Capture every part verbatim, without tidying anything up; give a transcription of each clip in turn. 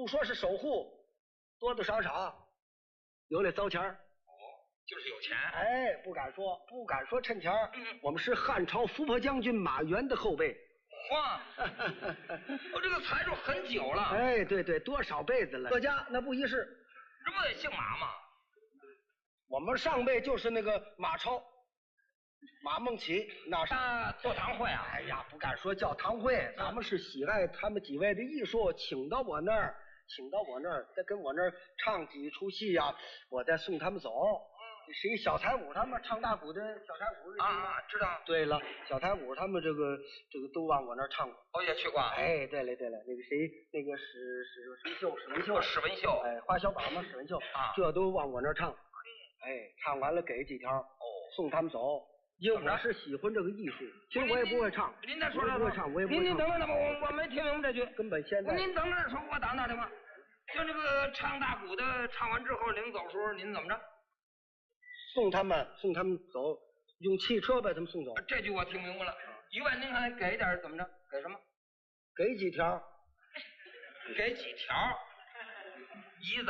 不说是守护，多多少少有点糟钱儿。 哦，就是有钱。 哎，不敢说，不敢说趁钱儿。 嗯， 我们是汉朝伏破将军马援的后辈。 哇，我这个财主很久了。 哎，对对，多少辈子了。各家那不一世。 这不也姓马吗？ 我们上辈就是那个马超。马孟起，那是他做堂会啊？ 哎呀，不敢说叫堂会，咱们是喜爱他们几位的艺术，请到我那儿，请到我那儿，再跟我那儿唱几出戏呀、啊，我再送他们走。嗯，谁小彩舞他们唱大鼓的小彩舞啊，知道。 对了，小彩舞他们这个这个都往我那儿唱过。 哦，也去过。 哎，对了对了，那个谁，那个史史史文秀，史文秀， 史文秀， 哎，花小宝嘛，史文秀啊， 这都往我那儿唱。哎，唱完了给几条，哦，送他们走。因为我是喜欢这个艺术，其实我也不会唱。 您再说说， 不会唱，我也不会唱。 您您等等等吧，我我没听明白这句。 根本现在。 您等着说，我打打听吧。就这个唱大鼓的，唱完之后临走时候，您怎么着？ 送他们，送他们走，用汽车把他们送走。 这句我听明白了。一万您还给点怎么着？给什么？ 给几条？ 给几条？一子。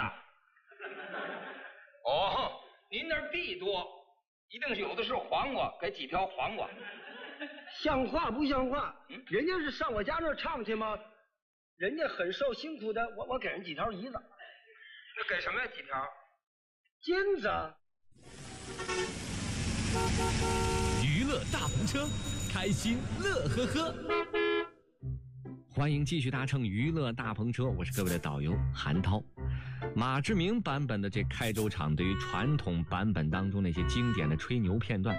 哦，您那儿地多。一定是有的是黄瓜，给几条黄瓜， 像话不像话？嗯，人家是上我家那儿唱去吗？人家很受辛苦的，我我给人几条梨子。 那给什么呀？几条？ 金子。 娱乐大篷车，开心乐呵呵。欢迎继续搭乘娱乐大篷车，我是各位的导游韩涛。马志明版本的这开州场对于传统版本当中那些经典的吹牛片段